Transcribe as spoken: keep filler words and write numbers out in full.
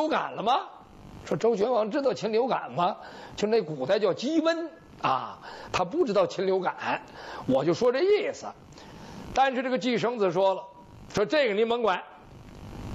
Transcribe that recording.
流感了吗？说周宣王知道禽流感吗？就那古代叫鸡瘟啊，他不知道禽流感，我就说这意思。但是这个季生子说了，说这个你甭管，